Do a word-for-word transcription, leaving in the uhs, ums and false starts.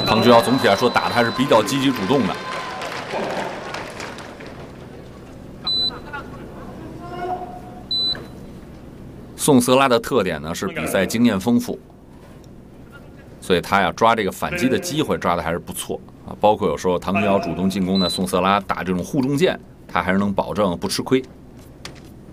唐君尧总体来说打的还是比较积极主动的。宋瑟拉的特点呢是比赛经验丰富，所以他呀抓这个反击的机会抓的还是不错啊。包括有时候唐君尧主动进攻呢，宋瑟拉打这种护中剑，他还是能保证不吃亏。